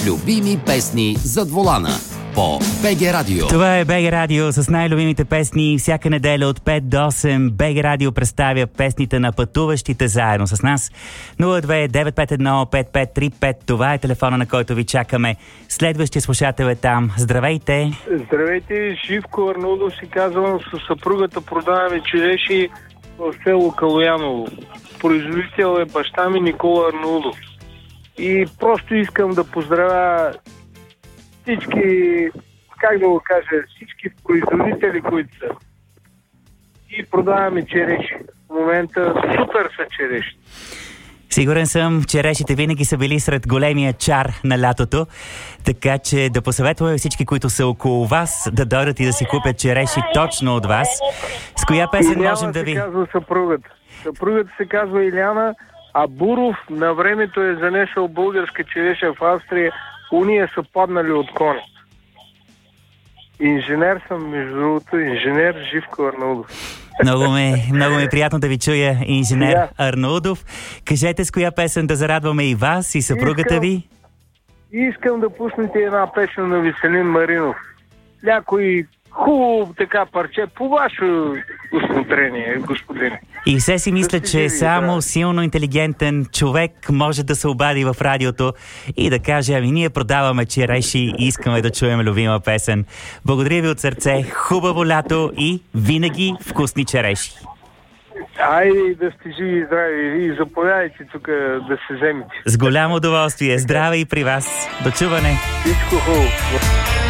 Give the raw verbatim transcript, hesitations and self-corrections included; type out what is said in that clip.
Любими песни зад волана по БГ Радио. Това е БГ Радио с най-любимите песни. Всяка неделя от пет до осем БГ Радио представя песните на пътуващите заедно с нас. нула две девет пет едно пет пет три пет. Това е телефона, на който ви чакаме. Следващия слушател е там. Здравейте! Здравейте, Живко Арнаудов си казвам, със съпругата продаваме череши в село Калояново. Производител е баща ми Никола Арнаудов. И просто искам да поздравя всички, как да го кажа, всички производители, които са. И продаваме череши. В момента супер са череши. Сигурен съм, черешите винаги са били сред големия чар на лятото, така че да посъветваме всички, които са около вас, да дойдат и да си купят череши точно от вас. С коя песен Иляна можем да ви... се казва съпругата. Съпругата се казва Иляна, а Буров на времето е занесъл българска череша в Австрия. Уния са паднали от коня. Инженер съм, между другото, инженер Живко Арнаудов. Много ме, много ме е приятно да ви чуя, инженер Да. Арнаудов. Кажете с коя песен да зарадваме и вас, и съпругата Искам- ви. Искам да пуснете една песен на Веселин Маринов. Някой хубаво така парче, по ваше усмотрение, господин. И все си мисля, Да си че живи, само да. силно интелигентен човек може да се обади в радиото и да каже: ами ние продаваме череши и искаме да чуем любима песен. Благодаря ви от сърце, хубаво лято и винаги вкусни череши. Айде да сте живи и здрави и заповядайте тук да се вземете. С голямо удоволствие. Здраве и при вас. До чуване. Всичко хубаво.